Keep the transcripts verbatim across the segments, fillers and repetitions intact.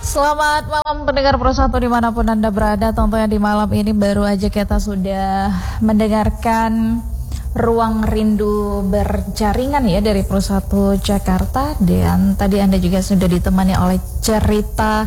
Selamat malam pendengar Pro satu dimanapun Anda berada. Tentunya di malam ini baru aja kita sudah mendengarkan Ruang Rindu Berjaringan ya dari Pro satu Jakarta. Dan tadi Anda juga sudah ditemani oleh cerita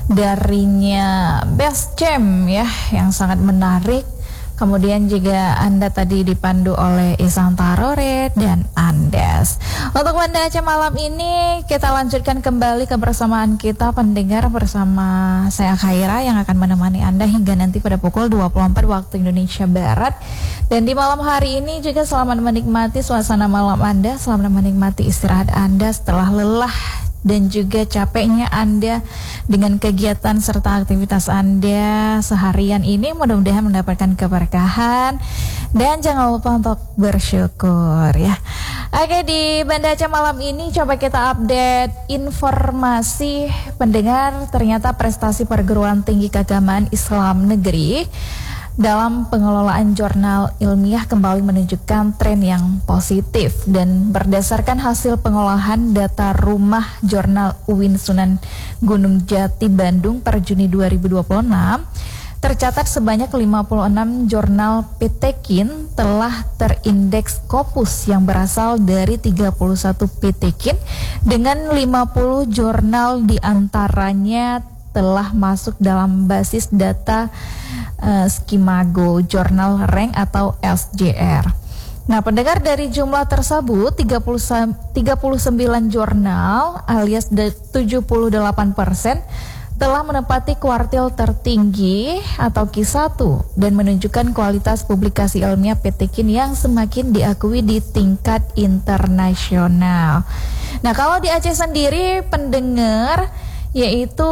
darinya Best Jam ya, yang sangat menarik. Kemudian juga Anda tadi dipandu oleh Ihsan Tarore dan Andes. Untuk Banda Aceh malam ini kita lanjutkan kembali kebersamaan kita pendengar bersama saya Khaira yang akan menemani Anda hingga nanti pada pukul dua puluh empat waktu Indonesia Barat. Dan di malam hari ini juga selamat menikmati suasana malam Anda, selamat menikmati istirahat Anda setelah lelah dan juga capeknya Anda dengan kegiatan serta aktivitas Anda seharian ini. Mudah-mudahan mendapatkan keberkahan dan jangan lupa untuk bersyukur ya. Oke, di Banda Aceh malam ini coba kita update informasi pendengar. Ternyata prestasi perguruan tinggi keagamaan Islam negeri dalam pengelolaan jurnal ilmiah kembali menunjukkan tren yang positif. Dan berdasarkan hasil pengolahan data rumah jurnal U I N Sunan Gunung Jati Bandung per Juni dua ribu dua puluh enam, tercatat sebanyak lima puluh enam jurnal Petekin telah terindeks Scopus yang berasal dari tiga puluh satu Petekin, dengan lima puluh jurnal diantaranya telah masuk dalam basis data uh, Skimago Journal Rank atau S J R. Nah, pendengar, dari jumlah tersebut tiga puluh sembilan jurnal alias tujuh puluh delapan persen telah menempati kuartil tertinggi atau Q satu dan menunjukkan kualitas publikasi ilmiah Petekin yang semakin diakui di tingkat internasional. Nah, kalau di Aceh sendiri pendengar, yaitu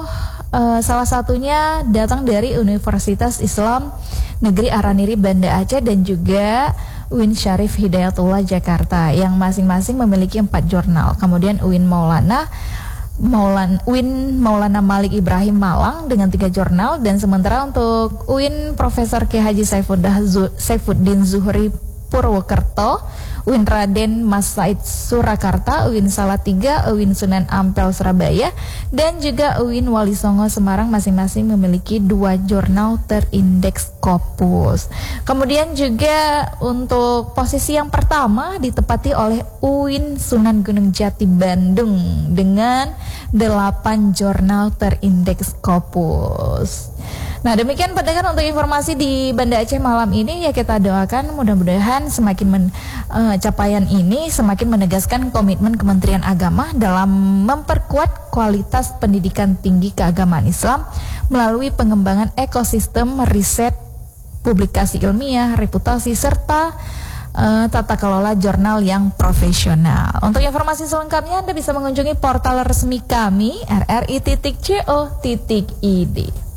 uh, salah satunya datang dari Universitas Islam Negeri Araniri Banda Aceh dan juga U I N Syarif Hidayatullah Jakarta yang masing-masing memiliki empat jurnal. Kemudian U I N Maulana Maulan, U I N Maulana Malik Ibrahim Malang dengan tiga jurnal, dan sementara untuk U I N Profesor K Haji Saifuddin Zuhri Purwokerto, U I N Raden Mas Said Surakarta, U I N Salatiga, U I N Sunan Ampel Surabaya, dan juga U I N Wali Songo Semarang masing-masing memiliki dua jurnal terindeks Scopus. Kemudian juga untuk posisi yang pertama ditempati oleh U I N Sunan Gunung Jati Bandung dengan delapan jurnal terindeks Scopus. Nah, demikian pendengar untuk informasi di Banda Aceh malam ini ya. Kita doakan mudah-mudahan semakin men, uh, capaian ini semakin menegaskan komitmen Kementerian Agama dalam memperkuat kualitas pendidikan tinggi keagamaan Islam melalui pengembangan ekosistem riset, publikasi ilmiah, reputasi serta uh, tata kelola jurnal yang profesional. Untuk informasi selengkapnya Anda bisa mengunjungi portal resmi kami r r i titik co titik i d.